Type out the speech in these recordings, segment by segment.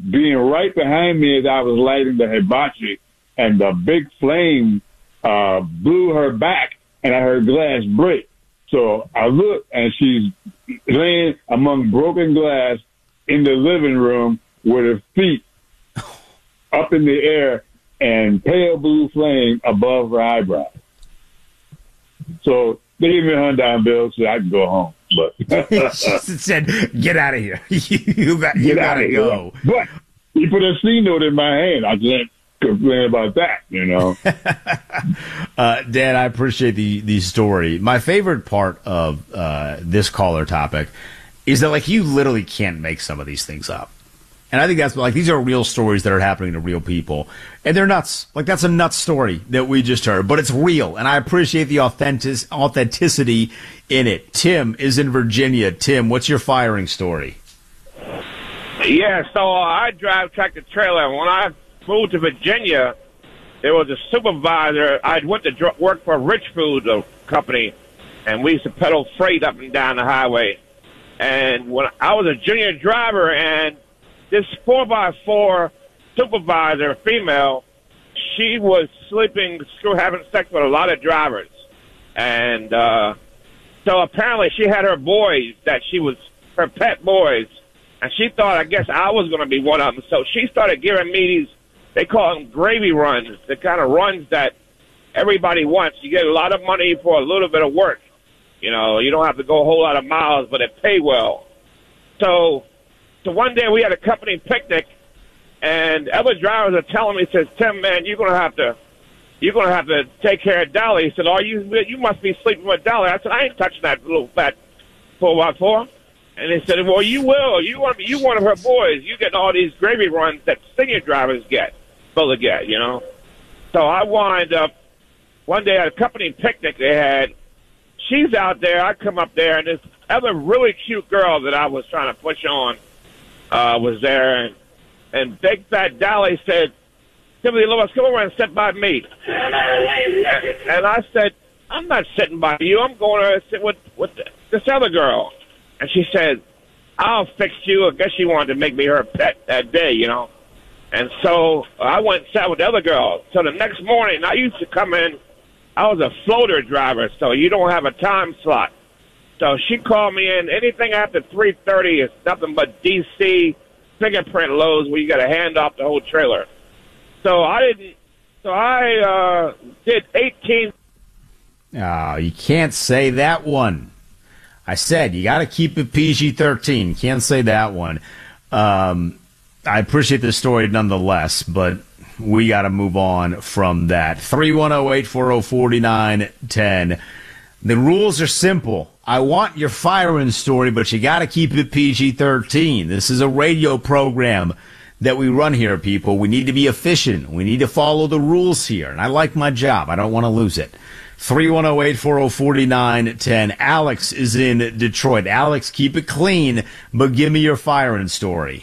being right behind me as I was lighting the hibachi, and the big flame blew her back, and I heard glass break. So I look, and she's laying among broken glass in the living room with her feet up in the air and pale blue flame above her eyebrow. So they gave me a $100 bill so I could go home. But it said, "Get out of here! you got to go." But he put a C note in my hand. I can't complain about that, you know. Dan, I appreciate the story. My favorite part of this caller topic is that, like, you literally can't make some of these things up. And I think that's, like, these are real stories that are happening to real people. And they're nuts. Like, that's a nuts story that we just heard. But it's real. And I appreciate the authenticity in it. Tim is in Virginia. Tim, what's your firing story? Yeah, so I drive tractor trailer. When I moved to Virginia, there was a supervisor. I went to work for Rich Food Company, and we used to peddle freight up and down the highway. And when I was a junior driver, and this 4x4 supervisor, female, she was having sex with a lot of drivers. And so apparently she had her boys her pet boys, and she thought, I guess, I was going to be one of them. So she started giving me these, they call them gravy runs, the kind of runs that everybody wants. You get a lot of money for a little bit of work. You know, you don't have to go a whole lot of miles, but it pay well. So one day we had a company picnic, and other drivers are telling me, says, "Tim, man, you're gonna have to take care of Dolly." He said, "Oh, you must be sleeping with Dolly." I said, "I ain't touching that little fat 4x4." And they said, "Well, you will. You one of her boys. You get all these gravy runs that senior drivers supposed to get, you know." So I wind up one day at a company picnic they had. She's out there. I come up there, and this other really cute girl that I was trying to push on was there, and big fat Dolly said, "Timothy Lewis, come over and sit by me." And I said, "I'm not sitting by you. I'm going to sit with this other girl." And she said, "I'll fix you." I guess she wanted to make me her pet that day, you know. And so I went and sat with the other girl. So the next morning, I used to come in. I was a floater driver, so you don't have a time slot. So she called me in. Anything after 3:30 is nothing but DC fingerprint loads where you got to hand off the whole trailer. So I did 18. Oh, you can't say that one. I said you got to keep it PG-13. Can't say that one. I appreciate the story nonetheless, but we got to move on from that. 310-840-4910. The rules are simple. I want your firing story, but you got to keep it PG-13. This is a radio program that we run here, people. We need to be efficient. We need to follow the rules here. And I like my job. I don't want to lose it. 310-840-4910. Alex is in Detroit. Alex, keep it clean, but give me your firing story.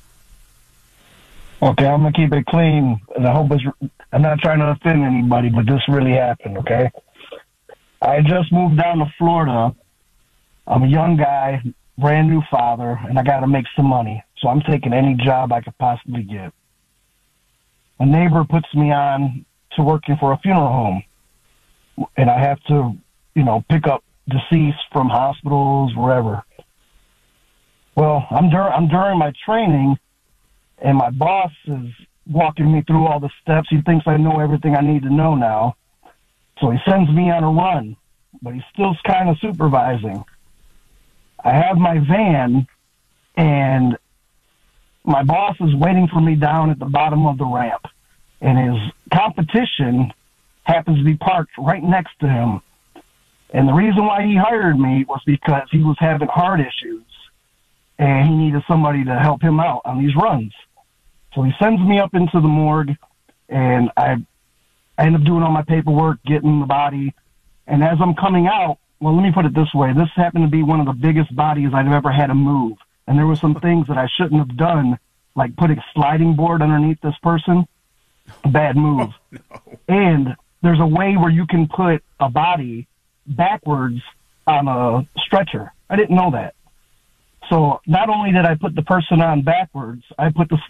Okay, I'm going to keep it clean. And I hope I'm not trying to offend anybody, but this really happened, okay? I just moved down to Florida. I'm a young guy, brand new father, and I got to make some money. So I'm taking any job I could possibly get. A neighbor puts me on to working for a funeral home. And I have to, pick up deceased from hospitals, wherever. Well, I'm during my training, and my boss is walking me through all the steps. He thinks I know everything I need to know now. So he sends me on a run, but he's still kind of supervising. I have my van, and my boss is waiting for me down at the bottom of the ramp, and his competition happens to be parked right next to him. And the reason why he hired me was because he was having heart issues, and he needed somebody to help him out on these runs. So he sends me up into the morgue, and I end up doing all my paperwork, getting the body. And as I'm coming out, well, let me put it this way. This happened to be one of the biggest bodies I've ever had to move. And there were some things that I shouldn't have done, like putting a sliding board underneath this person. Bad move. Oh, no. And there's a way where you can put a body backwards on a stretcher. I didn't know that. So not only did I put the person on backwards, I put the